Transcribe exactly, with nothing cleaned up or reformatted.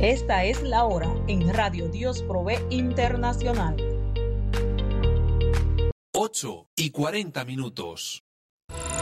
Esta es la hora en Radio Dios Provee Internacional. ocho y cuarenta minutos.